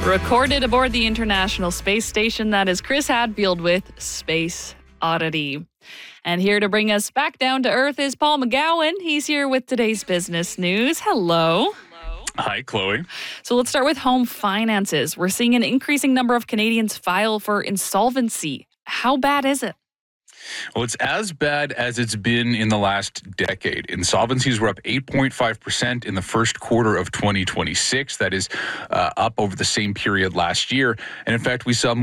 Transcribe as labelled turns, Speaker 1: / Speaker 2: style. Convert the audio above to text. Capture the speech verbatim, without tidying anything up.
Speaker 1: Recorded aboard the International Space Station, that is Chris Hadfield with Space Oddity. And here to bring us back down to earth is Paul McGowan. He's here with today's business news. Hello.
Speaker 2: Hi, Chloe.
Speaker 1: So let's start with home finances. We're seeing an increasing number of Canadians file for insolvency. How bad is it?
Speaker 2: Well, it's as bad as it's been in the last decade. Insolvencies were up eight point five percent in the first quarter of twenty twenty-six. That is uh, up over the same period last year. And in fact, we saw